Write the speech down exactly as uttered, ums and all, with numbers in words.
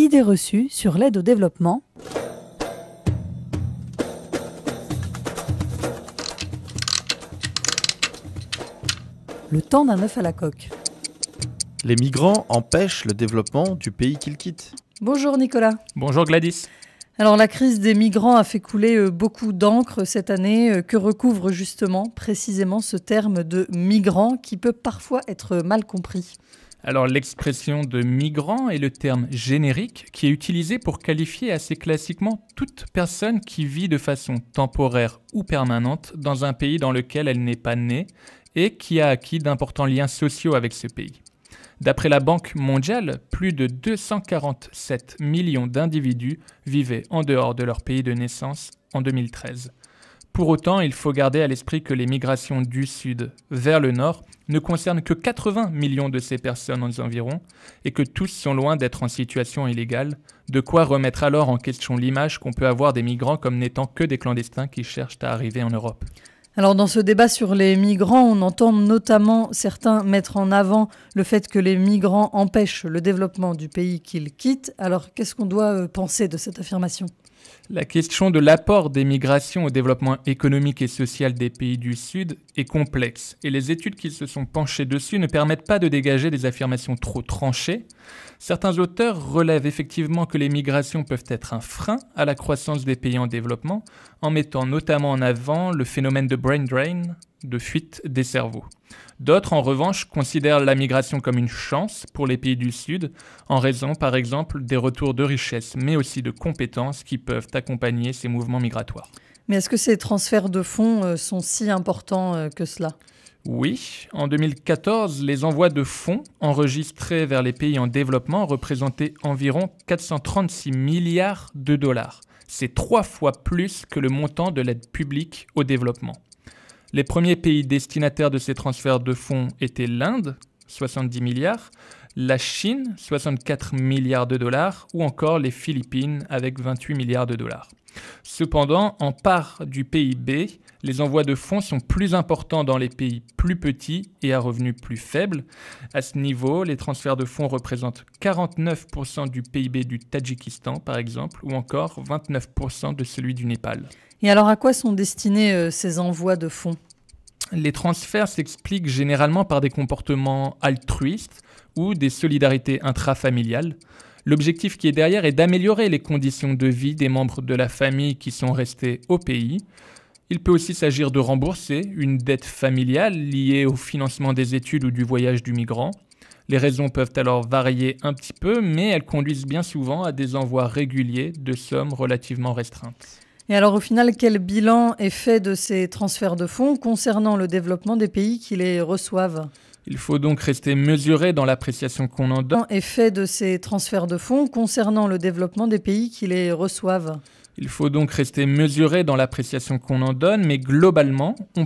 Idées reçues sur l'aide au développement. Le temps d'un œuf à la coque. Les migrants empêchent le développement du pays qu'ils quittent. Bonjour Nicolas. Bonjour Gladys. Alors la crise des migrants a fait couler beaucoup d'encre cette année. Que recouvre justement précisément ce terme de migrant qui peut parfois être mal compris ? Alors l'expression de migrant est le terme générique qui est utilisé pour qualifier assez classiquement toute personne qui vit de façon temporaire ou permanente dans un pays dans lequel elle n'est pas née et qui a acquis d'importants liens sociaux avec ce pays. D'après la Banque mondiale, plus de deux cent quarante-sept millions d'individus vivaient en dehors de leur pays de naissance en deux mille treize. Pour autant, il faut garder à l'esprit que les migrations du sud vers le nord ne concernent que quatre-vingts millions de ces personnes environ et que tous sont loin d'être en situation illégale, de quoi remettre alors en question l'image qu'on peut avoir des migrants comme n'étant que des clandestins qui cherchent à arriver en Europe. Alors dans ce débat sur les migrants, on entend notamment certains mettre en avant le fait que les migrants empêchent le développement du pays qu'ils quittent. Alors qu'est-ce qu'on doit penser de cette affirmation ? La question de l'apport des migrations au développement économique et social des pays du Sud est complexe et les études qui se sont penchées dessus ne permettent pas de dégager des affirmations trop tranchées. Certains auteurs relèvent effectivement que les migrations peuvent être un frein à la croissance des pays en développement en mettant notamment en avant le phénomène de brain drain, de fuite des cerveaux. D'autres, en revanche, considèrent la migration comme une chance pour les pays du Sud, en raison, par exemple, des retours de richesses, mais aussi de compétences qui peuvent accompagner ces mouvements migratoires. Mais est-ce que ces transferts de fonds sont si importants que cela ? Oui, en deux mille quatorze, les envois de fonds enregistrés vers les pays en développement représentaient environ quatre cent trente-six milliards de dollars. C'est trois fois plus que le montant de l'aide publique au développement. Les premiers pays destinataires de ces transferts de fonds étaient l'Inde, soixante-dix milliards, la Chine, soixante-quatre milliards de dollars, ou encore les Philippines avec vingt-huit milliards de dollars. Cependant, en part du P I B, les envois de fonds sont plus importants dans les pays plus petits et à revenus plus faibles. À ce niveau, les transferts de fonds représentent quarante-neuf pour cent du P I B du Tadjikistan, par exemple, ou encore vingt-neuf pour cent de celui du Népal. Et alors, à quoi sont destinés euh, ces envois de fonds ? Les transferts s'expliquent généralement par des comportements altruistes ou des solidarités intrafamiliales. L'objectif qui est derrière est d'améliorer les conditions de vie des membres de la famille qui sont restés au pays. Il peut aussi s'agir de rembourser une dette familiale liée au financement des études ou du voyage du migrant. Les raisons peuvent alors varier un petit peu, mais elles conduisent bien souvent à des envois réguliers de sommes relativement restreintes. Et alors au final, quel bilan est fait de ces transferts de fonds concernant le développement des pays qui les reçoivent ? Il faut donc rester mesuré dans l'appréciation qu'on en donne. Est fait de ces transferts de fonds concernant le développement des pays qui les reçoivent ? Il faut donc rester mesuré dans l'appréciation qu'on en donne, mais globalement, on